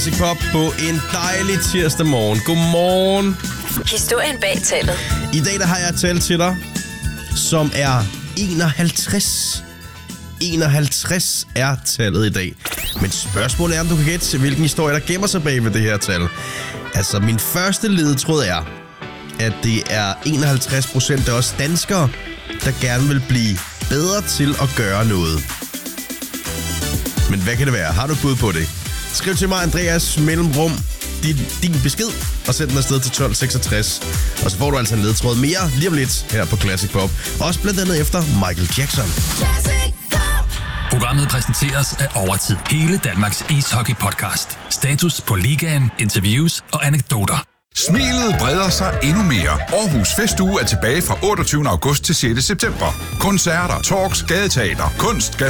Pop på en dejlig tirsdag morgen. Godmorgen. Historien bag tallet. I dag der har jeg et tal til dig, som er 51. 51 er tallet i dag. Men spørgsmålet er, om du kan gætte, hvilken historie der gemmer sig bag ved det her tal. Altså, min første ledetråd er, at det er 51% af os danskere, der gerne vil blive bedre til at gøre noget. Men hvad kan det være? Har du bud på det? Skriv til mig, Andreas, mellemrum, din besked, og send den afsted til 1266. Og så får du altså en ledetråd mere lige om lidt her på Classic Pop. Også blandt andet efter Michael Jackson. Programmet præsenteres af Overtid. Hele Danmarks ishockey-podcast. Status på ligaen, interviews og anekdoter. Smilet breder sig endnu mere. Aarhus Festuge er tilbage fra 28. august til 6. september. Koncerter, talks, gadeteater, kunst,